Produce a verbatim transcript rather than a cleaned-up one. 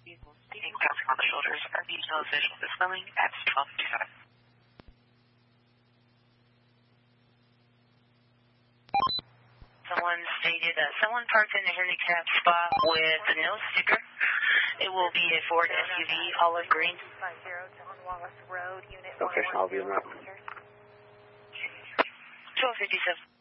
Speeding, passing on the shoulders. Our regional visual is filming at twelve fifty-seven. Someone stated that someone parked in a handicapped spot with no sticker. It will be a Ford S U V, olive green. Okay, I'll be in that. twelve fifty-seven.